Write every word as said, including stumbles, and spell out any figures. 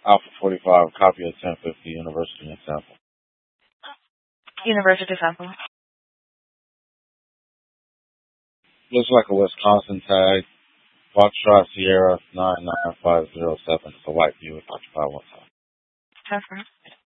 Alpha forty-five, copy of ten fifty, University and Sample. University Sample. Looks like a Wisconsin tag. Foxtrot Sierra nine nine five zero seven. It's a white Buick occupied one time. Confirmed.